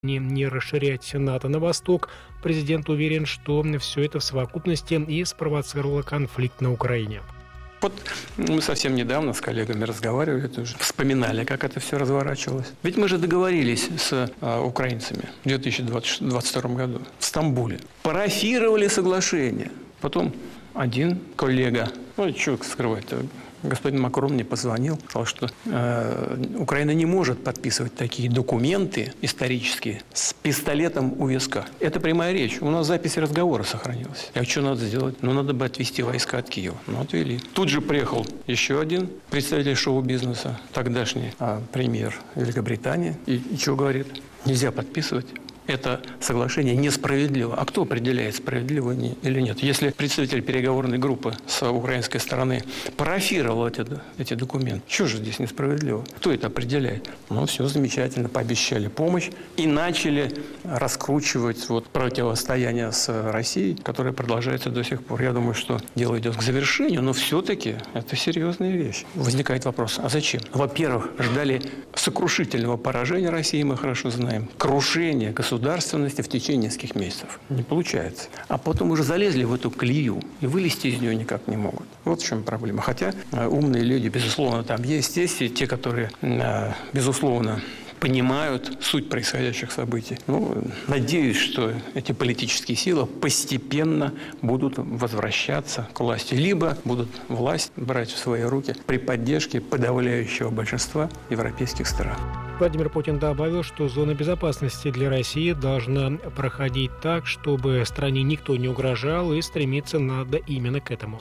не расширять НАТО на восток, президент уверен, что все это в совокупности и спровоцировало конфликт на Украине. Вот мы совсем недавно с коллегами разговаривали, тоже вспоминали, как это все разворачивалось. Ведь мы же договорились с украинцами в 2022 году в Стамбуле. Парафировали соглашение. Потом один коллега, что скрывать-то, господин Макрон мне позвонил, сказал, что Украина не может подписывать такие документы исторические с пистолетом у виска. Это прямая речь. У нас запись разговора сохранилась. А что надо сделать? Надо бы отвести войска от Киева. Отвели. Тут же приехал еще один представитель шоу-бизнеса, тогдашний премьер Великобритании. И что говорит? Нельзя подписывать. Это соглашение несправедливо. А кто определяет, справедливо или нет? Если представитель переговорной группы с украинской стороны парафировал эти документы, что же здесь несправедливо? Кто это определяет? Все замечательно, пообещали помощь и начали раскручивать противостояние с Россией, которое продолжается до сих пор. Я думаю, что дело идет к завершению, но все-таки это серьезная вещь. Возникает вопрос, а зачем? Во-первых, ждали сокрушительного поражения России, мы хорошо знаем, крушения государственности в течение нескольких месяцев. Не получается. А потом уже залезли в эту колею и вылезти из нее никак не могут. Вот в чем проблема. Хотя умные люди, безусловно, там есть и те, которые, безусловно, понимают суть происходящих событий. Надеюсь, что эти политические силы постепенно будут возвращаться к власти. Либо будут власть брать в свои руки при поддержке подавляющего большинства европейских стран. Владимир Путин добавил, что зона безопасности для России должна проходить так, чтобы стране никто не угрожал, и стремиться надо именно к этому.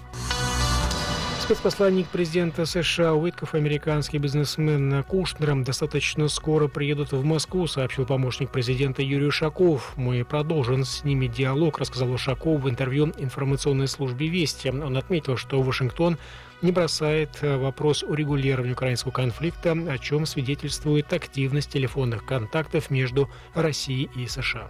Спецпосланник президента США Уиткоф и американский бизнесмен Кушнер достаточно скоро приедут в Москву, сообщил помощник президента Юрий Ушаков. Мы продолжим с ними диалог, рассказал Ушаков в интервью информационной службе «Вести». Он отметил, что Вашингтон не бросает вопрос урегулирования украинского конфликта, о чем свидетельствует активность телефонных контактов между Россией и США.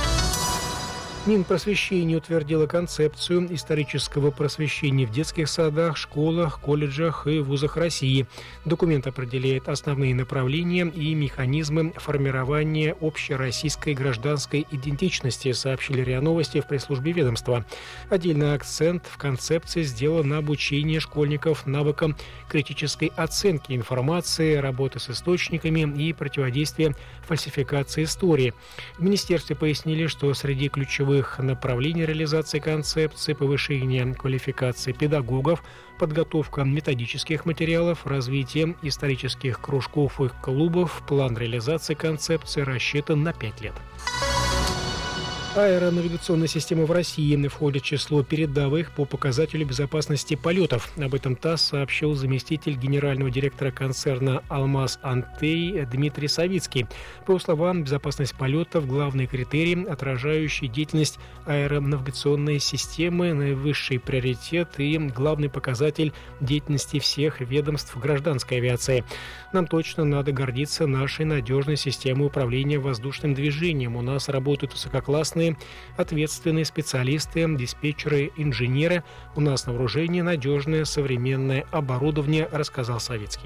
Минпросвещение утвердило концепцию исторического просвещения в детских садах, школах, колледжах и вузах России. Документ определяет основные направления и механизмы формирования общероссийской гражданской идентичности, сообщили РИА Новости в пресс-службе ведомства. Отдельный акцент в концепции сделан на обучение школьников навыкам критической оценки информации, работы с источниками и противодействия фальсификации истории. В министерстве пояснили, что среди ключевых направлений реализации концепции повышение квалификации педагогов, подготовка методических материалов, развитие исторических кружков и клубов. План реализации концепции рассчитан на 5 лет. Аэронавигационная система в России входит в число передовых по показателю безопасности полетов. Об этом ТАСС сообщил заместитель генерального директора концерна «Алмаз-Антей» Дмитрий Савицкий. По его словам, безопасность полетов – главный критерий, отражающий деятельность аэронавигационной системы, наивысший приоритет и главный показатель деятельности всех ведомств гражданской авиации. Нам точно надо гордиться нашей надежной системой управления воздушным движением. У нас работают высококлассные ответственные специалисты, диспетчеры, инженеры. У нас на вооружении надежное современное оборудование, рассказал Савицкий.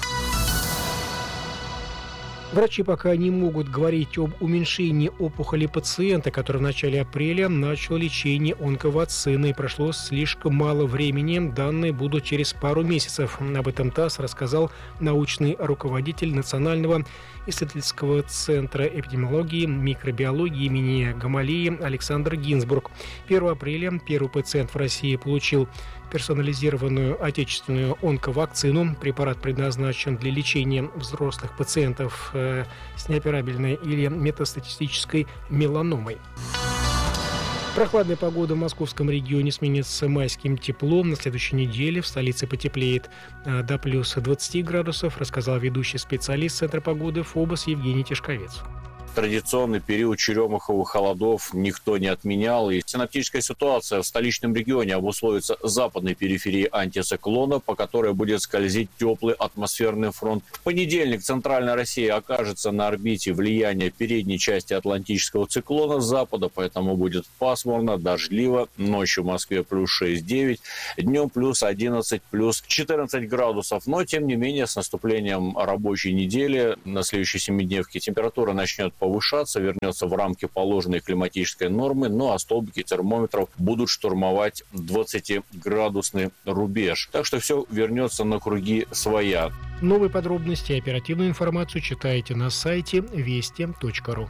Врачи пока не могут говорить об уменьшении опухоли пациента, который в начале апреля начал лечение онковакцины, и прошло слишком мало времени. Данные будут через пару месяцев. Об этом ТАСС рассказал научный руководитель Национального исследовательского центра эпидемиологии и микробиологии имени Гамалеи Александр Гинзбург. 1 апреля первый пациент в России получил персонализированную отечественную онковакцину. Препарат предназначен для лечения взрослых пациентов с неоперабельной или метастатической меланомой. Прохладная погода в московском регионе сменится майским теплом. На следующей неделе в столице потеплеет до плюс 20 градусов, рассказал ведущий специалист Центра погоды ФОБОС Евгений Тишковец. Традиционный период черемуховых холодов никто не отменял, и синоптическая ситуация в столичном регионе обусловится западной периферией антициклона, по которой будет скользить теплый атмосферный фронт. В понедельник центральная Россия окажется на орбите влияния передней части атлантического циклона с запада, поэтому будет пасмурно, дождливо. Ночью в Москве плюс 6-9, днем плюс 11, плюс 14 градусов. Но, тем не менее, с наступлением рабочей недели на следующей семидневке температура начнет повышаться, вернется в рамки положенной климатической нормы, ну а столбики термометров будут штурмовать 20-градусный рубеж. Так что все вернется на круги своя. Новые подробности и оперативную информацию читайте на сайте вести.ру.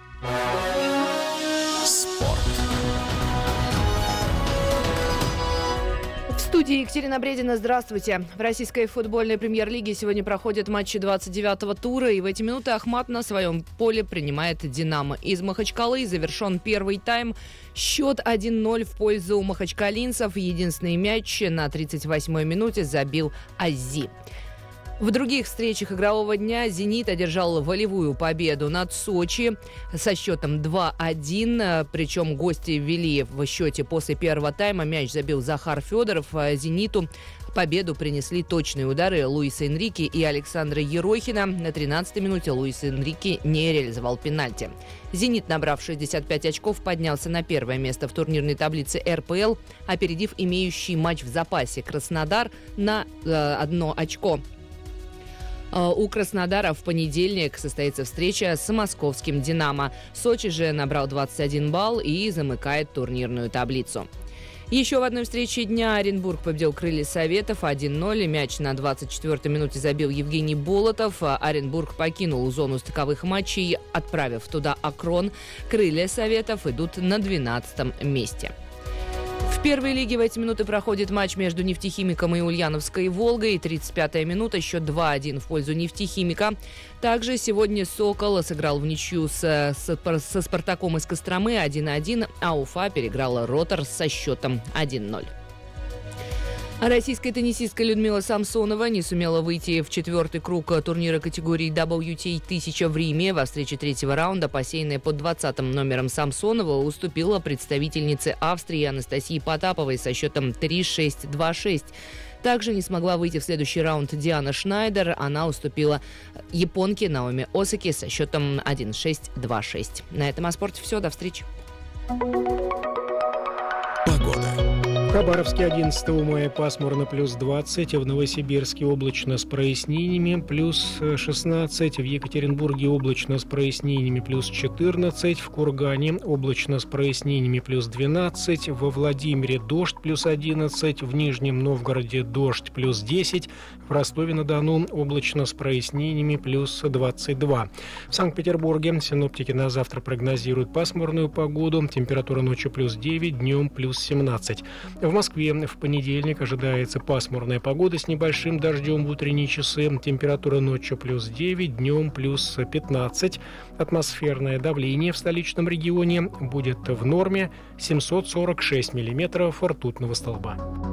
Спорт. В студии Екатерина Бредина. Здравствуйте. В российской футбольной премьер-лиге сегодня проходят матчи 29-го тура, и в эти минуты Ахмат на своем поле принимает «Динамо». Из Махачкалы завершен первый тайм. Счет 1-0 в пользу махачкалинцев. Единственный мяч на 38-й минуте забил Ази. В других встречах игрового дня «Зенит» одержал волевую победу над Сочи со счетом 2-1. Причем гости ввели в счете после первого тайма. Мяч забил Захар Федоров. «Зениту» победу принесли точные удары Луиса Энрике и Александра Ерохина. На 13-й минуте Луис Энрике не реализовал пенальти. «Зенит», набрав 65 очков, поднялся на первое место в турнирной таблице РПЛ, опередив имеющий матч в запасе Краснодар на 1 очко. У Краснодара в понедельник состоится встреча с московским «Динамо». Сочи же набрал 21 балл и замыкает турнирную таблицу. Еще в одной встрече дня Оренбург победил «Крылья Советов» 1-0. Мяч на 24-й минуте забил Евгений Болотов. Оренбург покинул зону стыковых матчей, отправив туда «Акрон». «Крылья Советов» идут на 12-м месте. В первой лиге в эти минуты проходит матч между «Нефтехимиком» и «Ульяновской Волгой». 35-я минута, счет 2-1 в пользу «Нефтехимика». Также сегодня «Сокол» сыграл в ничью со «Спартаком» из Костромы 1-1, а Уфа переиграла «Ротор» со счетом 1-0. Российская теннисистка Людмила Самсонова не сумела выйти в четвертый круг турнира категории WTA 1000 в Риме. Во встрече третьего раунда посеянная под 20-м номером Самсонова уступила представительнице Австрии Анастасии Потаповой со счетом 3-6, 2-6. Также не смогла выйти в следующий раунд Диана Шнайдер. Она уступила японке Наоми Осаки со счетом 1-6, 2-6. На этом о спорте все. До встречи. Погода. В Хабаровске 11 мая пасмурно плюс 20, в Новосибирске облачно с прояснениями плюс 16, в Екатеринбурге облачно с прояснениями плюс 14, в Кургане облачно с прояснениями плюс 12, во Владимире дождь плюс 11, в Нижнем Новгороде дождь плюс 10, в Ростове-на-Дону облачно с прояснениями плюс 22. В Санкт-Петербурге синоптики на завтра прогнозируют пасмурную погоду, температура ночью плюс 9, днем плюс 17. В Москве в понедельник ожидается пасмурная погода с небольшим дождем в утренние часы. Температура ночью плюс 9, днем плюс 15. Атмосферное давление в столичном регионе будет в норме 746 миллиметров ртутного столба.